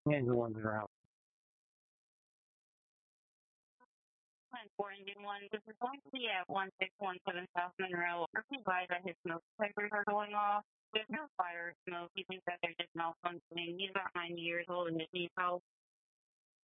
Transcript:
And the ones that are out. Plan 4 Engine 1, this is going to be at 1617 South Monroe. Our advised that his smoke detectors are going off. There's no fire or smoke. He thinks that they're just malfunctioning. He's about 90 years old and just needs help.